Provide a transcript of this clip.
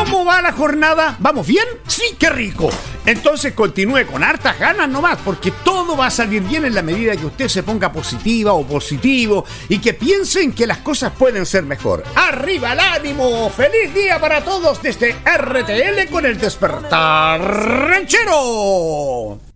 ¿Cómo va la jornada? ¿Vamos bien? Sí, qué rico. Entonces continúe con hartas ganas nomás, porque todo va a salir bien en la medida que usted se ponga positiva o positivo y que piensen que las cosas pueden ser mejor. ¡Arriba el ánimo! ¡Feliz día para todos desde RTL con el Despertar Ranchero!